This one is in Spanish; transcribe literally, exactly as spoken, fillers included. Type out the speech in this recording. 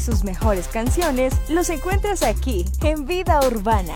Sus mejores canciones los encuentras aquí, en Vida Urbana.